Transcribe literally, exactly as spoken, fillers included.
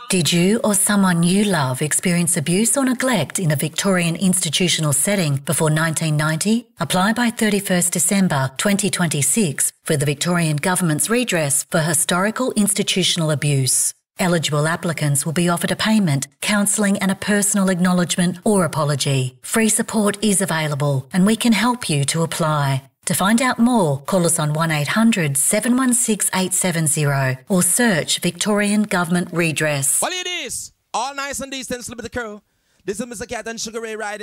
Did you or someone you love experience abuse or neglect in a Victorian institutional setting before nineteen ninety? Apply by thirty-first December twenty twenty-six for the Victorian Government's redress for historical institutional abuse. Eligible applicants will be offered a payment, counselling and a personal acknowledgement or apology. Free support is available and we can help you to apply. To find out more, call us on one eight hundred seven one six eight seven zero or search Victorian Government Redress. Well, it is all nice and decent with the crew. This is Mister Cat and Sugar Ray riding.